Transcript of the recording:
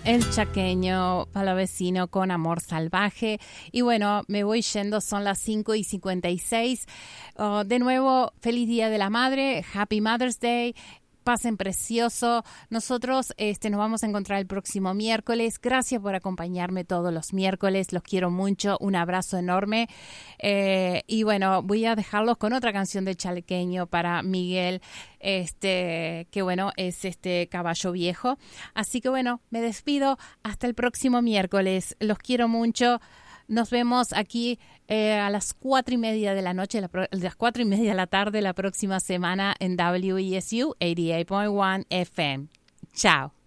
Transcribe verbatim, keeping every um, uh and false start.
El Chaqueño Palavecino con Amor Salvaje. Y bueno, me voy yendo, son las cinco y cincuenta y seis. Uh, de nuevo, feliz Día de la Madre, Happy Mother's Day. Pasen precioso. Nosotros este, nos vamos a encontrar el próximo miércoles. Gracias por acompañarme todos los miércoles. Los quiero mucho. Un abrazo enorme. Eh, y bueno, voy a dejarlos con otra canción de Chaqueño para Miguel, este, que bueno, es este Caballo Viejo. Así que bueno, me despido. Hasta el próximo miércoles. Los quiero mucho. Nos vemos aquí eh, a las cuatro y media de la noche, la pro- las cuatro y media de la tarde la próxima semana en W E S U ochenta y ocho punto uno F M. Chao.